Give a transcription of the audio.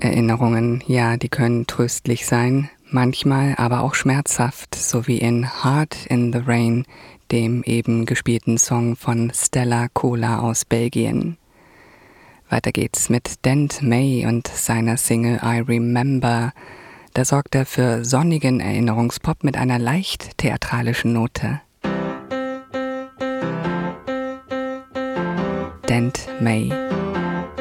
Erinnerungen, ja, die können tröstlich sein, manchmal aber auch schmerzhaft, so wie in Heart in the Rain, dem eben gespielten Song von Stella Cola aus Belgien. Weiter geht's mit Dent May und seiner Single I Remember. Da sorgt er für sonnigen Erinnerungspop mit einer leicht theatralischen Note. Dent May.